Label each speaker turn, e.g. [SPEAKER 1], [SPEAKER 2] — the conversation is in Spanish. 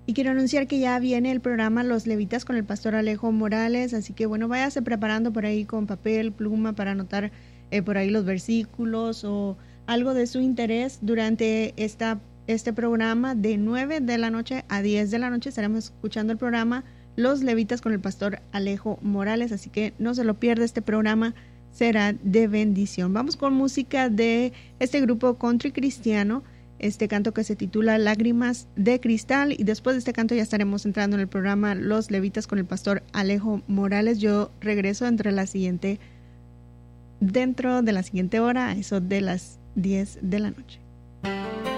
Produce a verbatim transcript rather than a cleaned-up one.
[SPEAKER 1] Y quiero anunciar que ya viene el programa Los Levitas con el pastor Alejo Morales, así que bueno, váyase preparando por ahí con papel, pluma para anotar eh, por ahí los versículos o algo de su interés durante esta, este programa de nueve de la noche a diez de la noche. Estaremos escuchando el programa Los Levitas con el pastor Alejo Morales, así que no se lo pierda, este programa será de bendición. Vamos con música de este grupo country cristiano, este canto que se titula Lágrimas de Cristal, y después de este canto ya estaremos entrando en el programa Los Levitas con el pastor Alejo Morales. Yo regreso entre la siguiente, dentro de la siguiente hora, a eso de las diez de la noche.